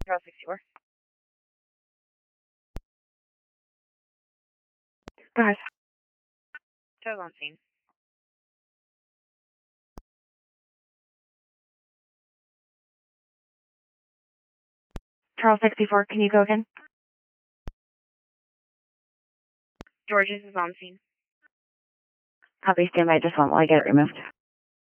Charles 64. Go ahead. Charles on scene. Charles 64, can you go again? Georges is on scene. Copy, stand by just one while I get it removed.